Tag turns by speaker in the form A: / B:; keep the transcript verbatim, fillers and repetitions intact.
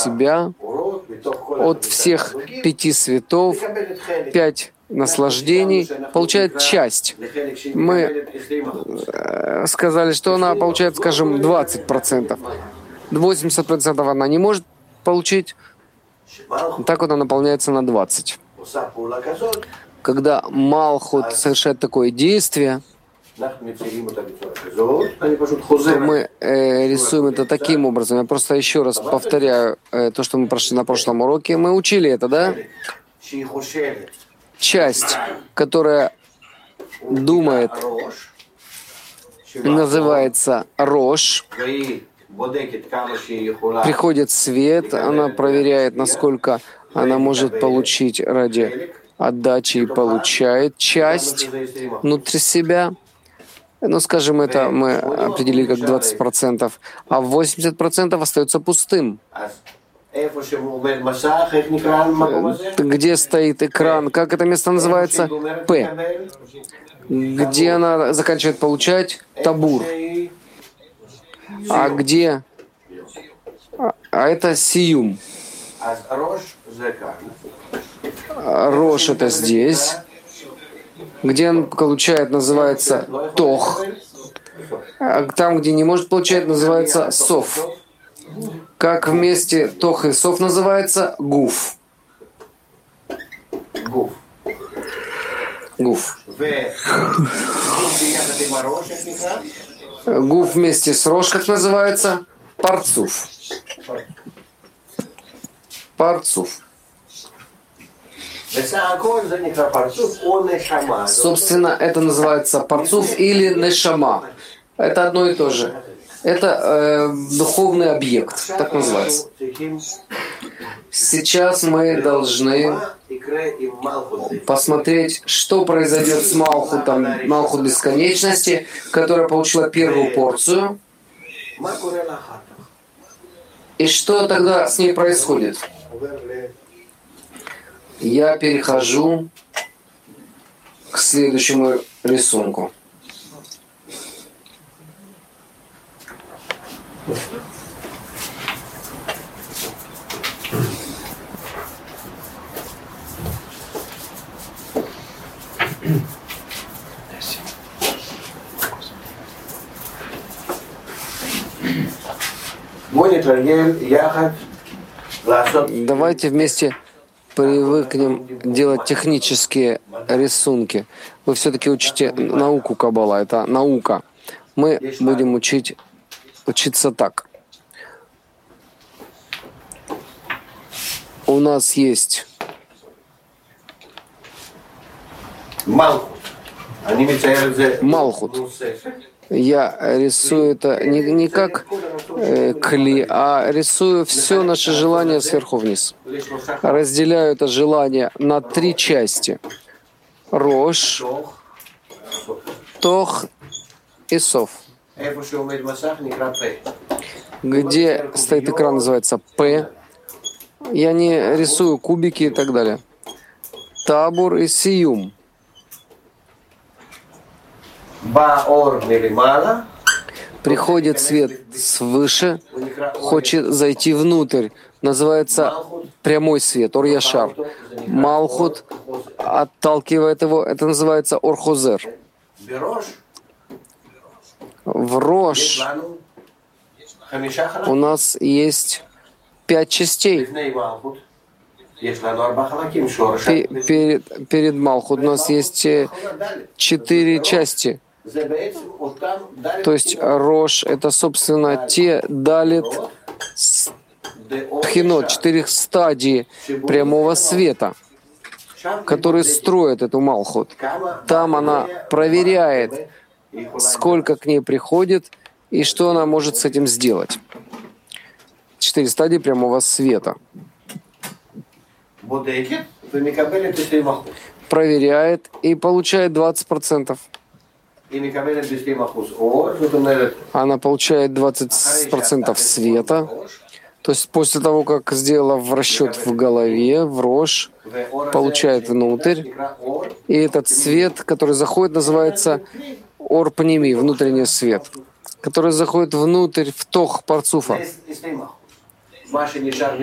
A: себя от всех пяти светов, пять наслаждений, получает часть. Мы сказали, что она получает, скажем, двадцать процентов. восемьдесят процентов она не может получить. Так вот она наполняется на двадцать. Когда Малхут совершает такое действие, то мы э, рисуем это таким образом. Я просто еще раз повторяю э, то, что мы прошли на прошлом уроке. Мы учили это, да? Часть, которая думает, называется Рош. Приходит свет, она проверяет, насколько она может получить ради отдачи и получает часть внутри себя. Ну, скажем, это мы определили как двадцать процентов, а восемьдесят процентов остается пустым. Где стоит экран? Как это место называется? П. Где она заканчивает получать? Табур. А где? А это сиюм. Рош это здесь. Где он получает, называется тох. А там, где не может получать, называется сов. Как вместе тох и сов называется? Гуф. Гуф. Гуф вместе с рош, как называется? Парцуф. Парцуф. Собственно, это называется парцуф или нешама. Это одно и то же. Это э, духовный объект, так называется. Сейчас мы должны посмотреть, что произойдет с Малхутом, Малхут бесконечности, которая получила первую порцию. И что тогда с ней происходит? Я перехожу к следующему рисунку. Давайте вместе привыкнем делать технические рисунки. Вы все-таки учите науку Каббала, это наука. Мы будем учить, учиться так. У нас есть Малхут. Я рисую это не, не как э, кли, а рисую все наше желание сверху вниз. Разделяю это желание на три части. Рош, тох и сов. Где стоит экран, называется П. Я не рисую кубики и так далее. Табур и сиюм. Приходит свет свыше, хочет зайти внутрь. Называется прямой свет, ор-яшар. Малхут отталкивает его, это называется ор-хозер. В рош у нас есть пять частей. Перед, перед Малхут у нас есть четыре части. То есть рош — это, собственно, те далит пхинот, четырех стадий прямого света, которые строят эту Малхут. Там она проверяет, сколько к ней приходит и что она может с этим сделать. Четыре стадии прямого света. Проверяет и получает двадцать процентов. Она получает двадцать процентов света. То есть после того, как сделала в расчет в голове, в рош, получает внутрь. И этот свет, который заходит, называется ор-пними, внутренний свет, который заходит внутрь в тох парцуфа.